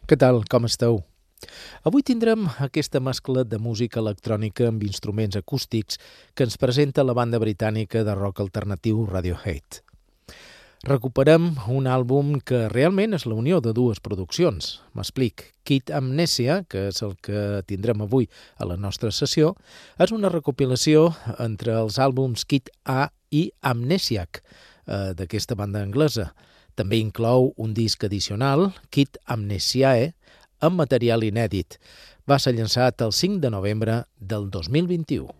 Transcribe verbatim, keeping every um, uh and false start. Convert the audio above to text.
Què tal, com esteu? Avui tindrem aquesta mescla de música electrònica amb instruments acústics que ens presenta la banda britànica de rock alternatiu Radiohead. Recuperem un àlbum que realment és la unió de dues produccions. M'explic. Kid Amnesia, que és el que tindrem avui a la nostra sessió, és una recopilació entre els àlbums Kid A i Amnesiac, eh, d'aquesta banda anglesa. També inclou un disc addicional, Kid Amnesiae, amb material inèdit. Va ser llançat el cinc de novembre del dos mil vint-i-u.